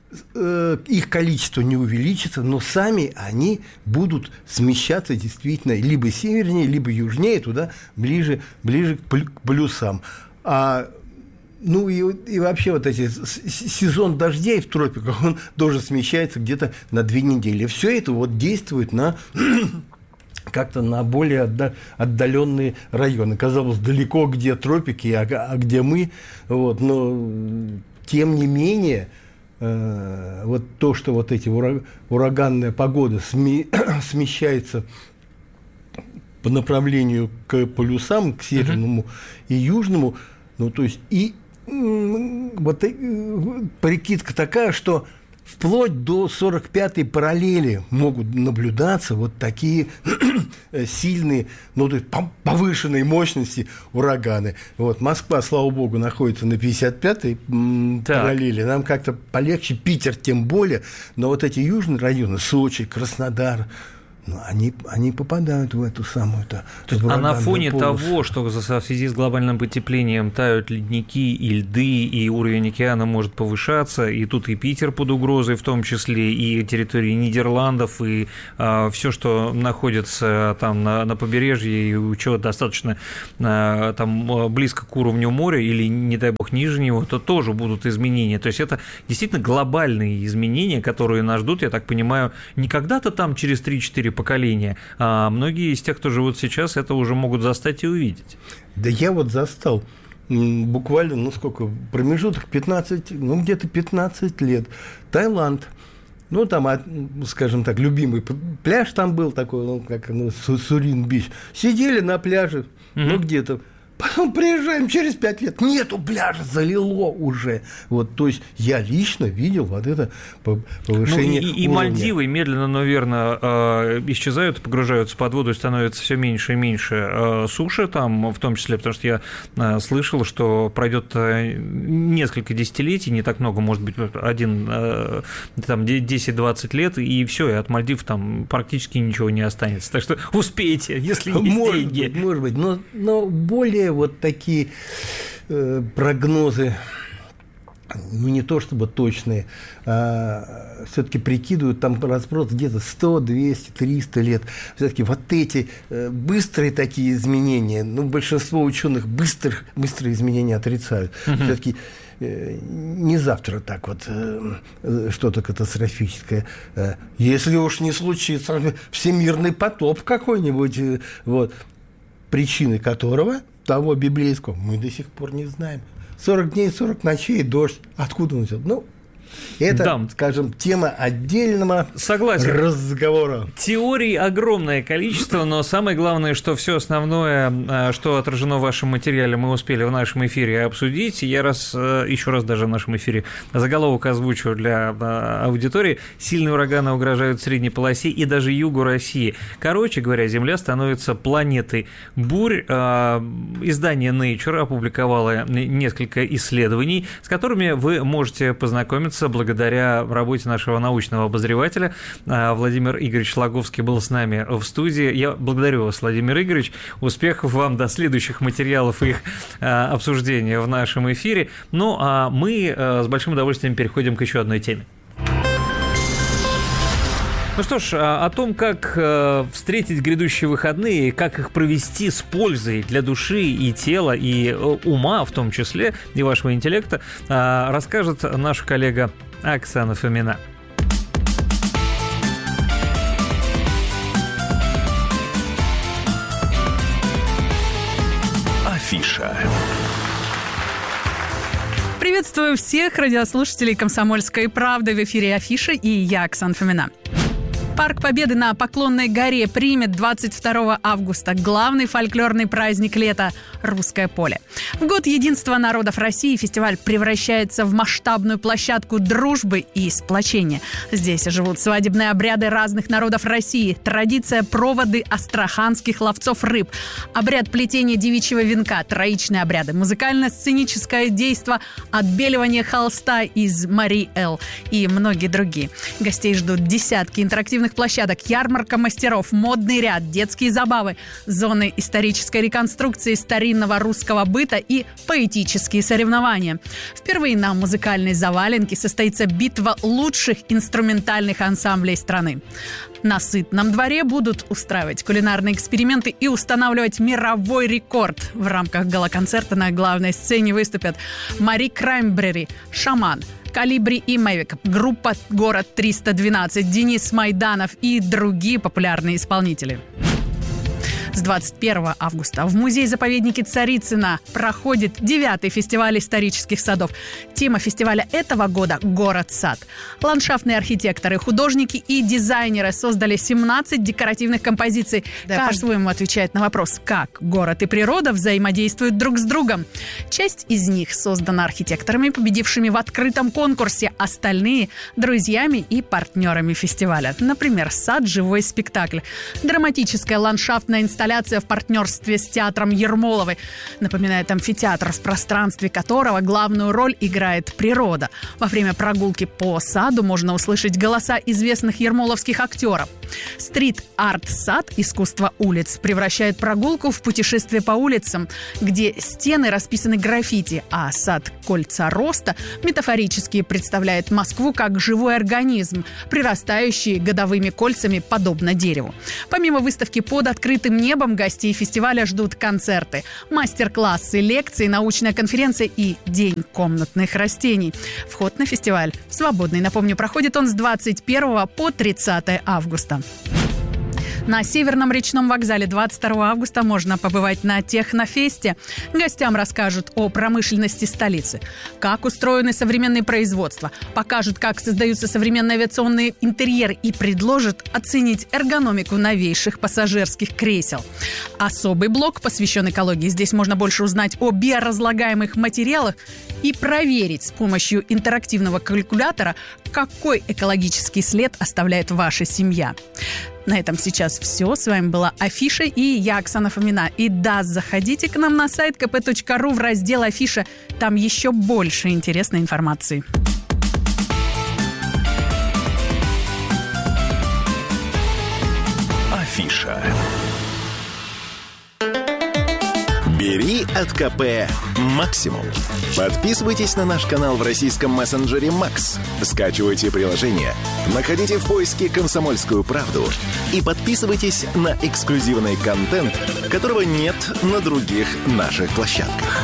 их количество не увеличится, но сами они будут смещаться действительно либо севернее, либо южнее, туда ближе, ближе к плюсам. А, ну и, и вообще вот эти сезон дождей в тропиках, он тоже смещается где-то на две недели. Все это вот действует на как-то на более отдаленные районы. Казалось, далеко где тропики, а, а где мы. Вот. Но тем не менее, э, вот то, что вот эти ураг, ураганная погода сме, смещается по направлению к полюсам, к северному uh-huh. и южному, ну то есть и э, вот э, прикидка такая, что вплоть до сорок пятой параллели могут наблюдаться вот такие сильные, ну, то есть повышенной мощности ураганы. Вот, Москва, слава богу, находится на пятьдесят пятой параллели. Нам как-то полегче, Питер тем более. Но вот эти южные районы, Сочи, Краснодар, ну, они, они попадают в эту самую-то. А на фоне полосу. Того, что в связи с глобальным потеплением тают ледники и льды, и уровень океана может повышаться, и тут и Питер под угрозой, в том числе и территории Нидерландов, и а, все, что находится там на, на побережье, и чего достаточно а, там близко к уровню моря, или, не дай бог, ниже него, то тоже будут изменения. То есть это действительно глобальные изменения, которые нас ждут, я так понимаю, не когда-то там через три-четыре поколения, а многие из тех, кто живут сейчас, это уже могут застать и увидеть. Да я вот застал буквально, ну сколько, промежуток пятнадцать, ну где-то пятнадцать лет. Таиланд. Ну, там, скажем так, любимый пляж там был такой, ну, как ну, Сурин-Бич. Сидели на пляже, mm-hmm. ну, где-то. Потом приезжаем через пять лет, нету пляжа, залило уже. Вот, то есть я лично видел вот это повышение ну, и, и Мальдивы медленно, но верно э, исчезают, погружаются под воду и становится все меньше и меньше э, суши там, в том числе, потому что я э, слышал, что пройдет э, несколько десятилетий, не так много, может быть, один, э, там, десять-двадцать лет, и все, и от Мальдив там практически ничего не останется. Так что успейте, если есть может деньги. Быть, может быть, но, но более вот такие э, прогнозы, ну, не то чтобы точные, а все-таки прикидывают там разброс где-то сто, двести, триста лет. Все-таки вот эти э, быстрые такие изменения, ну, большинство ученых быстрых, быстрые изменения отрицают. Uh-huh. Все-таки э, не завтра так вот э, что-то катастрофическое. Э, если уж не случится всемирный потоп какой-нибудь, э, вот, причины которого того библейского мы до сих пор не знаем. сорок дней, сорок ночей, дождь. Откуда он взял? Ну, это, да. скажем, тема отдельного Согласен. разговора. Теорий огромное количество, но самое главное, что все основное, что отражено в вашем материале, мы успели в нашем эфире обсудить. Я раз, еще раз даже в нашем эфире заголовок озвучу для аудитории. Сильные ураганы угрожают средней полосе и даже югу России. Короче говоря, Земля становится планетой бурь. Издание Nature опубликовало несколько исследований, с которыми вы можете познакомиться благодаря работе нашего научного обозревателя. Владимир Игоревич Логовский был с нами в студии. Я благодарю вас, Владимир Игоревич. Успехов вам до следующих материалов и их обсуждения в нашем эфире. Ну, а мы с большим удовольствием переходим к еще одной теме. Ну что ж, о том, как встретить грядущие выходные, как их провести с пользой для души и тела, и ума в том числе, и вашего интеллекта, расскажет наша коллега Оксана Фомина. Афиша. Приветствую всех радиослушателей «Комсомольской правды». В эфире «Афиша» и я, Оксана Фомина. Парк Победы на Поклонной горе примет двадцать второго августа главный фольклорный праздник лета – «Русское поле». В год единства народов России фестиваль превращается в масштабную площадку дружбы и сплочения. Здесь живут свадебные обряды разных народов России, традиция проводы астраханских ловцов рыб, обряд плетения девичьего венка, троичные обряды, музыкально-сценическое действо, отбеливание холста из Мари Эл и многие другие. Гостей ждут десятки интерактивных площадок, ярмарка мастеров, модный ряд, детские забавы, зоны исторической реконструкции старинного русского быта и поэтические соревнования. Впервые на музыкальной заваленке состоится битва лучших инструментальных ансамблей страны. На Сытном дворе будут устраивать кулинарные эксперименты и устанавливать мировой рекорд. В рамках гала-концерта на главной сцене выступят Мари Краймбрери, Шаман, Калибри и Мэвик, группа «Город триста двенадцать», Денис Майданов и другие популярные исполнители. двадцать первого августа в музее-заповеднике Царицына проходит девятый фестиваль исторических садов. Тема фестиваля этого года – «Город-сад». Ландшафтные архитекторы, художники и дизайнеры создали семнадцать декоративных композиций. Да, по-своему отвечает на вопрос, как город и природа взаимодействуют друг с другом. Часть из них создана архитекторами, победившими в открытом конкурсе, остальные – друзьями и партнерами фестиваля. Например, «Сад. Живой спектакль». Драматическая ландшафтная инсталляция в партнерстве с театром Ермоловой. Напоминает амфитеатр, в пространстве которого главную роль играет природа. Во время прогулки по саду можно услышать голоса известных ермоловских актеров. Стрит-арт-сад «Искусство улиц» превращает прогулку в путешествие по улицам, где стены расписаны граффити, а сад «Кольца роста» метафорически представляет Москву как живой организм, прирастающий годовыми кольцами подобно дереву. Помимо выставки под открытым небом, гостей фестиваля ждут концерты, мастер-классы, лекции, научная конференция и День комнатных растений. Вход на фестиваль свободный. Напомню, проходит он с двадцать первого по тридцатое августа. На Северном речном вокзале двадцать второго августа можно побывать на Технофесте. Гостям расскажут о промышленности столицы, как устроены современные производства, покажут, как создаются современные авиационные интерьеры и предложат оценить эргономику новейших пассажирских кресел. Особый блок посвящен экологии. Здесь можно больше узнать о биоразлагаемых материалах и проверить с помощью интерактивного калькулятора, какой экологический след оставляет ваша семья. На этом сейчас все. С вами была Афиша и я, Оксана Фомина. И да, заходите к нам на сайт ка пэ точка ру в раздел «Афиша». Там еще больше интересной информации. Афиша. Бери от ка пэ максимум. Подписывайтесь на наш канал в российском мессенджере Макс. Скачивайте приложение, находите в поиске «Комсомольскую правду» и подписывайтесь на эксклюзивный контент, которого нет на других наших площадках.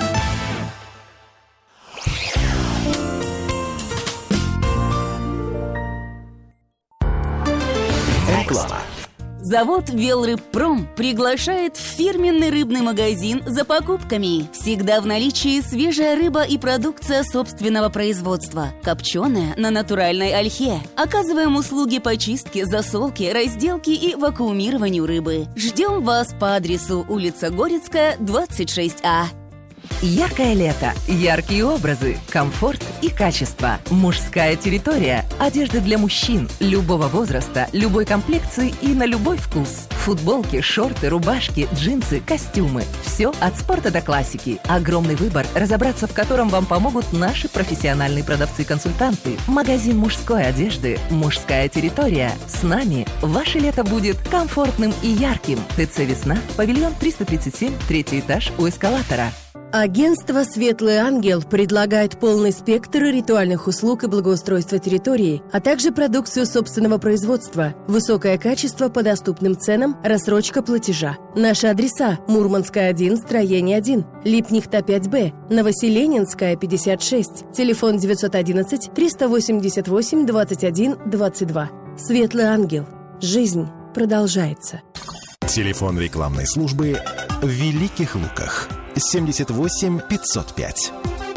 Реклама. Завод «Велрыбпром» приглашает в фирменный рыбный магазин за покупками. Всегда в наличии свежая рыба и продукция собственного производства. Копченая на натуральной ольхе. Оказываем услуги по чистке, засолке, разделке и вакуумированию рыбы. Ждем вас по адресу улица Горецкая, двадцать шесть А. Яркое лето, яркие образы, комфорт и качество. Мужская территория. Одежда для мужчин любого возраста, любой комплекции и на любой вкус. Футболки, шорты, рубашки, джинсы, костюмы. Все от спорта до классики. Огромный выбор, разобраться в котором вам помогут наши профессиональные продавцы-консультанты. Магазин мужской одежды. Мужская территория. С нами ваше лето будет комфортным и ярким. ТЦ «Весна», павильон триста тридцать семь, третий этаж у эскалатора. Агентство «Светлый ангел» предлагает полный спектр ритуальных услуг и благоустройства территории, а также продукцию собственного производства, высокое качество по доступным ценам, рассрочка платежа. Наши адреса: Мурманская, один, строение один, Липнихта, пять Б, Новоселенинская, пятьдесят шесть, телефон девятьсот одиннадцать триста восемьдесят восемь двадцать один двадцать два. «Светлый ангел». Жизнь продолжается. Телефон рекламной службы в Великих Луках. семьдесят восемь пятьсот пять.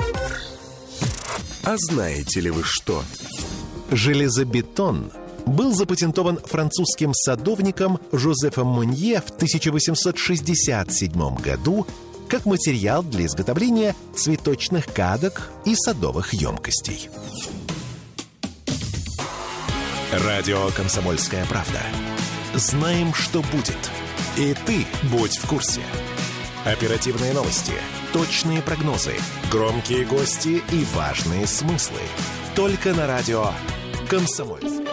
А знаете ли вы что? Железобетон был запатентован французским садовником Жозефом Монье в тысяча восемьсот шестьдесят седьмом году как материал для изготовления цветочных кадок и садовых емкостей. Радио «Комсомольская правда». Знаем, что будет. И ты будь в курсе. Оперативные новости, точные прогнозы, громкие гости и важные смыслы. Только на радио «Комсомольская».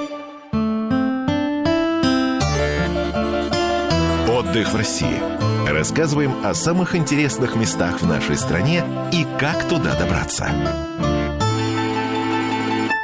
Отдых в России. Рассказываем о самых интересных местах в нашей стране и как туда добраться.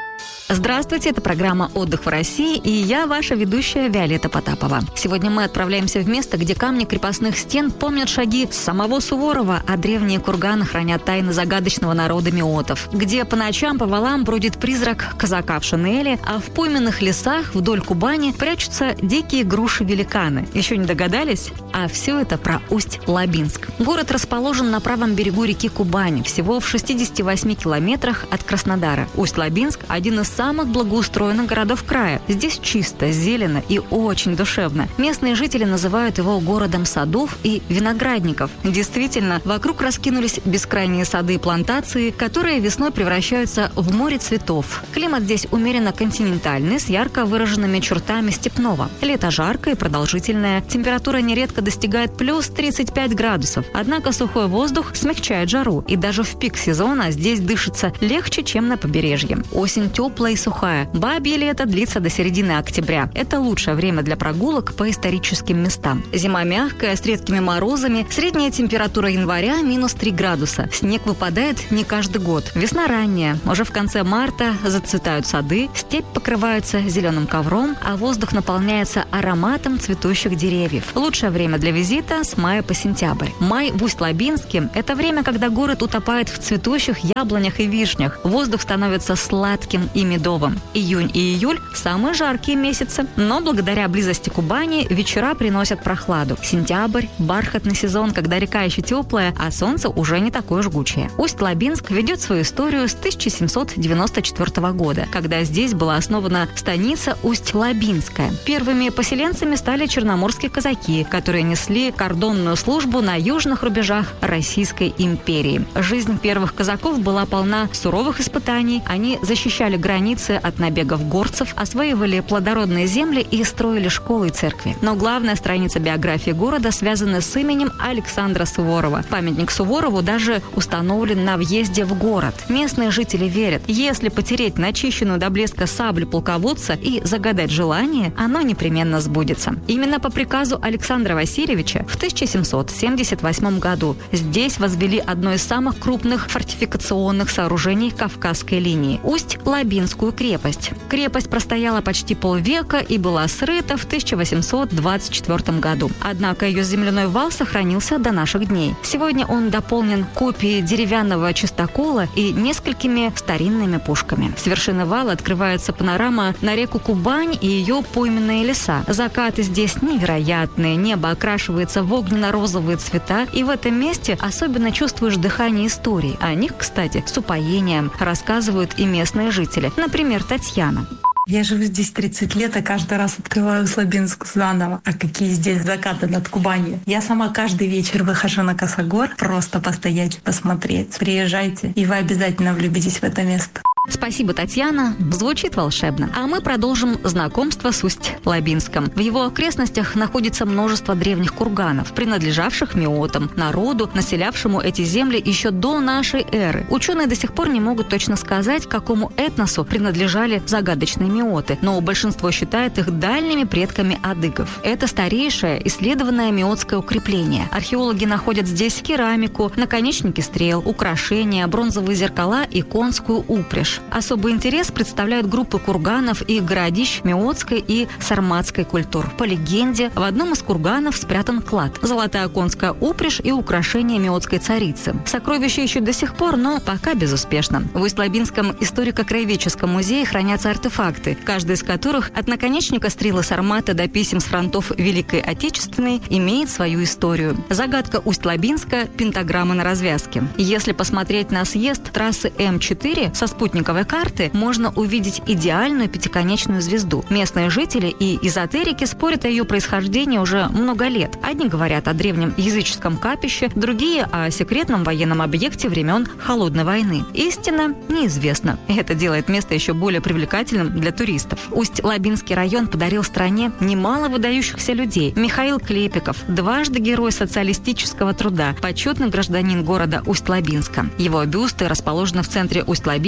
Здравствуйте, это программа «Отдых в России», и я, ваша ведущая Виолетта Потапова. Сегодня мы отправляемся в место, где камни крепостных стен помнят шаги самого Суворова, а древние курганы хранят тайны загадочного народа миотов, где по ночам по валам бродит призрак казака в шинели, а в пойменных лесах вдоль Кубани прячутся дикие груши-великаны. Еще не догадались? А все это про Усть-Лабинск. Город расположен на правом берегу реки Кубани, всего в шестидесяти восьми километрах от Краснодара. Усть-Лабинск – один из самых благоустроенных городов края. Здесь чисто, зелено и очень душевно. Местные жители называют его городом садов и виноградников. Действительно, вокруг раскинулись бескрайние сады и плантации, которые весной превращаются в море цветов. Климат здесь умеренно континентальный, с ярко выраженными чертами степного. Лето жаркое и продолжительное. Температура нередко достигает плюс тридцать пять градусов. Однако сухой воздух смягчает жару. И даже в пик сезона здесь дышится легче, чем на побережье. Осень теплая и сухая. Бабье лето длится до середины октября. Это лучшее время для прогулок по историческим местам. Зима мягкая, с редкими морозами. Средняя температура января – минус три градуса. Снег выпадает не каждый год. Весна ранняя. Уже в конце марта зацветают сады, степь покрывается зеленым ковром, а воздух наполняется ароматом цветущих деревьев. Лучшее время для визита – с мая по сентябрь. Май в Усть-Лабинске – это время, когда город утопает в цветущих яблонях и вишнях. Воздух становится сладким и медовым. Июнь и июль – самые жаркие месяцы, но благодаря близости Кубани вечера приносят прохладу. Сентябрь – бархатный сезон, когда река еще теплая, а солнце уже не такое жгучее. Усть-Лабинск ведет свою историю с тысяча семьсот девяносто четвёртого года, когда здесь была основана станица Усть-Лабинская. Первыми поселенцами стали черноморские казаки, которые несли кордонную службу на южных рубежах Российской империи. Жизнь первых казаков была полна суровых испытаний. Они защищали границы от набегов горцев, осваивали плодородные земли и строили школы и церкви. Но главная страница биографии города связана с именем Александра Суворова. Памятник Суворову даже установлен на въезде в город. Местные жители верят, если потереть начищенную до блеска саблю полководца и загадать желание, оно непременно сбудется. Именно по приказу Александра Васильевича в тысяча семьсот семьдесят восьмом году здесь возвели одно из самых крупных фортификационных сооружений Кавказской линии – Усть-Лабинскую крепость. Крепость простояла почти полвека и была срыта в тысяча восемьсот двадцать четвёртом году. Однако ее земляной вал сохранился до наших дней. Сегодня он дополнен копией деревянного чистокола и несколькими старинными пушками. С вершины вала открывается панорама на реку Кубань и ее пойменные леса. Закаты здесь невероятные, небо окрашивается в огненно-розовые цвета, и в этом месте особенно чувствуешь дыхание истории. О них, кстати, с упоением рассказывают и местные жители. Например, Татьяна. Я живу здесь тридцать лет, и каждый раз открываю Слабинск заново. А какие здесь закаты над Кубанью. Я сама каждый вечер выхожу на Косогор, просто постоять, посмотреть. Приезжайте, и вы обязательно влюбитесь в это место. Спасибо, Татьяна. Звучит волшебно. А мы продолжим знакомство с Усть-Лабинском. В его окрестностях находится множество древних курганов, принадлежавших миотам, народу, населявшему эти земли еще до нашей эры. Ученые до сих пор не могут точно сказать, к какому этносу принадлежали загадочные миоты, но большинство считает их дальними предками адыгов. Это старейшее исследованное миотское укрепление. Археологи находят здесь керамику, наконечники стрел, украшения, бронзовые зеркала и конскую упряжь. Особый интерес представляют группы курганов и городищ миотской и сарматской культур. По легенде, в одном из курганов спрятан клад, золотая конская упряжь и украшения миотской царицы. Сокровища ищут до сих пор, но пока безуспешно. В Усть-Лабинском историко-краеведческом музее хранятся артефакты, каждый из которых от наконечника стрелы сармата до писем с фронтов Великой Отечественной имеет свою историю. Загадка Усть-Лабинска – пентаграмма на развязке. Если посмотреть на съезд трассы эм четыре со спутниковой карты, можно увидеть идеальную пятиконечную звезду. Местные жители и эзотерики спорят о ее происхождении уже много лет. Одни говорят о древнем языческом капище, другие – о секретном военном объекте времен Холодной войны. Истина неизвестна. Это делает место еще более привлекательным для туристов. Усть-Лабинский район подарил стране немало выдающихся людей. Михаил Клепиков, дважды герой социалистического труда, почетный гражданин города Усть-Лабинска. Его бюсты расположены в центре Усть-Лабинска и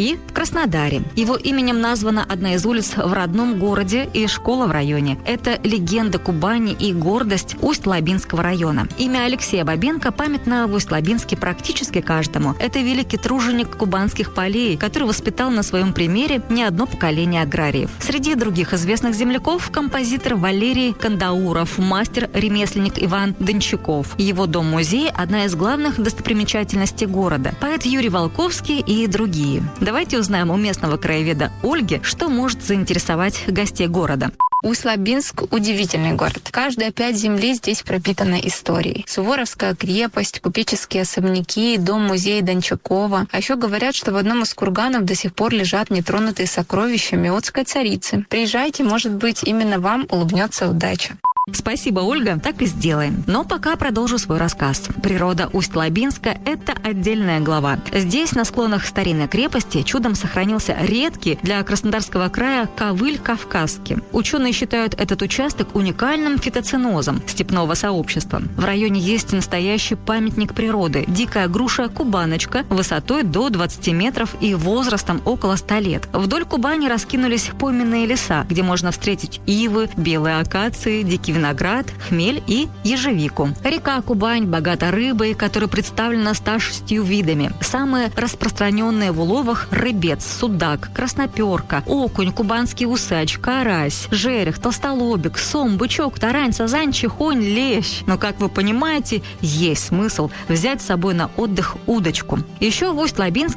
и в Краснодаре. Его именем названа одна из улиц в родном городе и школа в районе. Это легенда Кубани и гордость Усть-Лабинского района. Имя Алексея Бабенко памятно в Усть-Лабинске практически каждому. Это великий труженик кубанских полей, который воспитал на своем примере не одно поколение аграриев. Среди других известных земляков композитор Валерий Кандауров, мастер-ремесленник Иван Дончаков. Его дом-музей – одна из главных достопримечательностей города. Поэт Юрий Волковский и другие. Давайте узнаем у местного краеведа Ольги, что может заинтересовать гостей города. Усть-Лабинск – удивительный город. Каждая пять земли здесь пропитана историей. Суворовская крепость, купеческие особняки, дом-музей Дончакова. А еще говорят, что в одном из курганов до сих пор лежат нетронутые сокровища меотской царицы. Приезжайте, может быть, именно вам улыбнется удача. Спасибо, Ольга, так и сделаем. Но пока продолжу свой рассказ. Природа Усть-Лабинска – это отдельная глава. Здесь, на склонах старинной крепости, чудом сохранился редкий для Краснодарского края ковыль кавказский. Ученые считают этот участок уникальным фитоценозом степного сообщества. В районе есть настоящий памятник природы – дикая груша Кубаночка высотой до двадцати метров и возрастом около ста лет. Вдоль Кубани раскинулись пойменные леса, где можно встретить ивы, белые акации, дикий виноград, хмель и ежевику. Река Кубань богата рыбой, которая представлена ста шестью видами. Самые распространенные в уловах – рыбец, судак, красноперка, окунь, кубанский усач, карась, жерех, толстолобик, сом, бычок, тарань, сазань, чехонь, лещ. Но, как вы понимаете, есть смысл взять с собой на отдых удочку. Еще в Усть-Лабинске